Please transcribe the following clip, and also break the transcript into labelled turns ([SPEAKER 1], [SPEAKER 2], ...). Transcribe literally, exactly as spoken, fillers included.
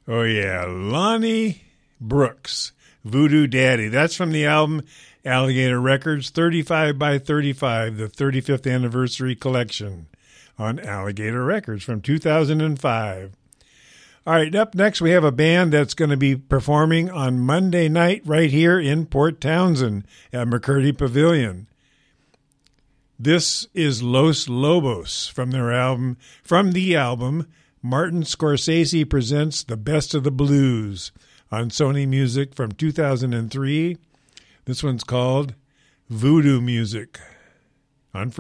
[SPEAKER 1] Oh, yeah. Lonnie Brooks, Voodoo Daddy. That's from the album Alligator Records, thirty-five by thirty-five, the thirty-fifth anniversary collection on Alligator Records from two thousand five. All right, up next we have a band that's going to be performing on Monday night right here in Port Townsend at McCurdy Pavilion. This is Los Lobos from their album, from the album Martin Scorsese Presents the Best of the Blues on Sony Music from two thousand three. This one's called Voodoo Music. On